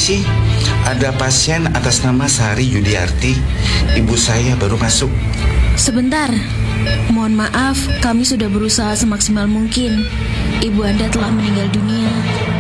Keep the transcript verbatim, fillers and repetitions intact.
Permisi, ada pasien atas nama Sari Yudiarti. Ibu saya baru masuk. Sebentar, mohon maaf, kami sudah berusaha semaksimal mungkin. Ibu Anda telah meninggal dunia.